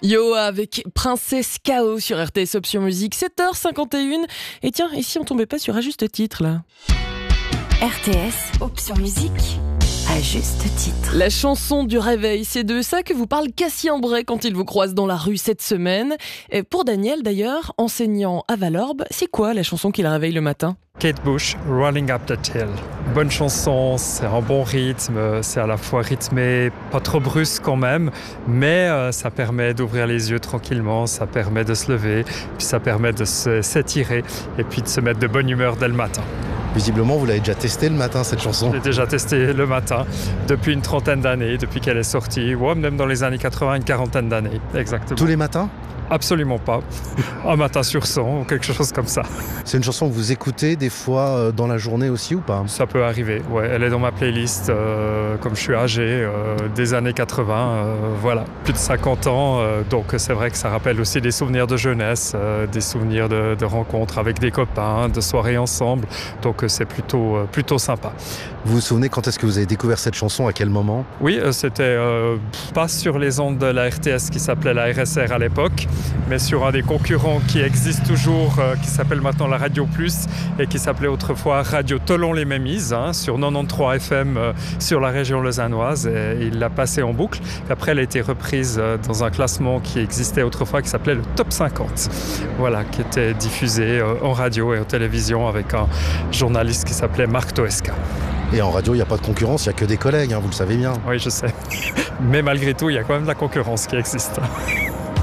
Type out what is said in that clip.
Yo avec Princesse K.O. sur RTS Option Musique, 7h51. Et tiens, et si on tombait pas sur un juste titre là ? RTS Option Musique, à juste titre. La chanson du réveil, c'est de ça que vous parle Cassien Bray quand il vous croise dans la rue cette semaine. Et pour Daniel d'ailleurs, enseignant à Valorbe, c'est quoi la chanson qui le réveille le matin ? Kate Bush, Rolling Up That Hill. Bonne chanson, c'est un bon rythme, c'est à la fois rythmé, pas trop brusque quand même, mais ça permet d'ouvrir les yeux tranquillement, ça permet de se lever, puis ça permet de s'étirer et puis de se mettre de bonne humeur dès le matin. Visiblement, vous l'avez déjà testé le matin, cette chanson ? J'ai déjà testé le matin, depuis une trentaine d'années, depuis qu'elle est sortie, ou même dans les années 80, une quarantaine d'années, exactement. Tous les matins ? Absolument pas. Un matin sur 100 ou quelque chose comme ça. C'est une chanson que vous écoutez des fois dans la journée aussi ou pas ? Ça peut arriver, ouais. Elle est dans ma playlist, comme je suis âgé, des années 80, voilà. Plus de 50 ans, donc c'est vrai que ça rappelle aussi des souvenirs de jeunesse, des souvenirs de rencontres avec des copains, de soirées ensemble, donc c'est plutôt sympa. Vous vous souvenez quand est-ce que vous avez découvert cette chanson, à quel moment ? Oui, c'était pas sur les ondes de la RTS qui s'appelait la RSR à l'époque, mais sur un des concurrents qui existe toujours, qui s'appelle maintenant la Radio Plus et qui s'appelait autrefois Radio Thollon-les-Mémises, sur 93 FM sur la région lausannoise, et il l'a passée en boucle. Et après, elle a été reprise dans un classement qui existait autrefois qui s'appelait le Top 50, voilà, qui était diffusé en radio et en télévision avec un journaliste qui s'appelait Marc Toesca. Et en radio, il n'y a pas de concurrence, il n'y a que des collègues, vous le savez bien. Oui, je sais. Mais malgré tout, il y a quand même de la concurrence qui existe.